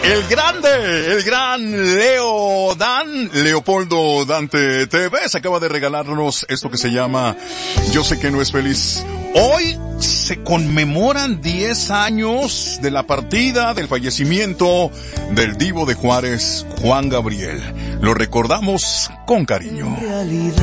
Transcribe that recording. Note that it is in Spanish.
El grande, el gran Leopoldo Dante Tevez acaba de regalarnos esto que se llama Yo sé que no es feliz. Hoy se conmemoran 10 años de la partida, del fallecimiento del divo de Juárez, Juan Gabriel. Lo recordamos con cariño.